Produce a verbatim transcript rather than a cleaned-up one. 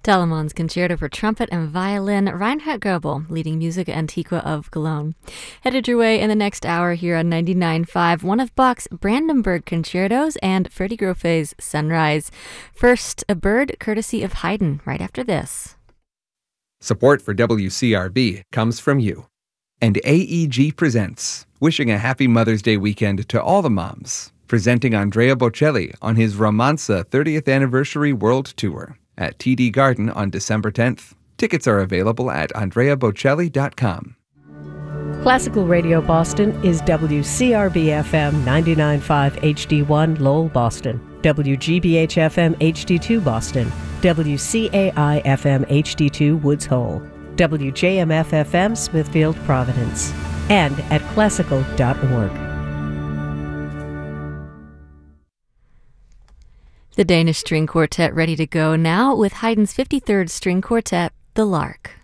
Telemann's Concerto for Trumpet and Violin, Reinhard Goebel, leading Musica Antiqua of Cologne. Headed your way in the next hour here on ninety-nine point five, one of Bach's Brandenburg Concertos and Freddie Groffe's Sunrise. First, a bird courtesy of Haydn, right after this. Support for W C R B comes from you. And A E G presents, wishing a happy Mother's Day weekend to all the moms, presenting Andrea Bocelli on his Romanza thirtieth Anniversary World Tour at T D Garden on December tenth. Tickets are available at andrea bocelli dot com. Classical Radio Boston is W C R B F M ninety-nine point five H D one Lowell, Boston, W G B H F M H D two Boston, W C A I F M H D two Woods Hole, W J M F F M Smithfield, Providence, and at classical dot org. The Danish String Quartet ready to go now with Haydn's fifty-third String Quartet, The Lark.